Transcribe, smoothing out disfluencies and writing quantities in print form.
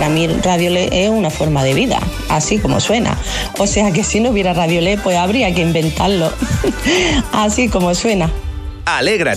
para mí Radiolé es una forma de vida, así como suena. O sea que si no hubiera Radiolé, pues habría que inventarlo, así como suena. Alégrate